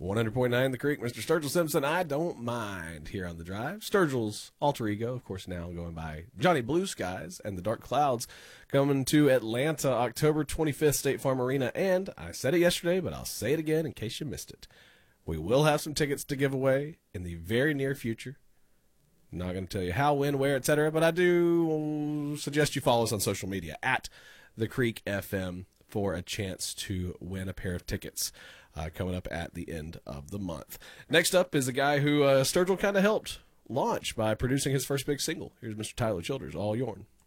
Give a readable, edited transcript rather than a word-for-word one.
100.9 The Creek, Mr. Sturgill Simpson, I don't mind here on The Drive. Sturgill's alter ego, of course, now going by Johnny Blue Skies and the Dark Clouds, coming to Atlanta October 25th, State Farm Arena. And I said it yesterday, but I'll say it again in case you missed it. We will have some tickets to give away in the very near future. I'm not going to tell you how, when, where, etc., but I do suggest you follow us on social media at The Creek FM for a chance to win a pair of tickets. Coming up at the end of the month. Next up is a guy who Sturgill kind of helped launch by producing his first big single. Here's Mr. Tyler Childers, All Yourn.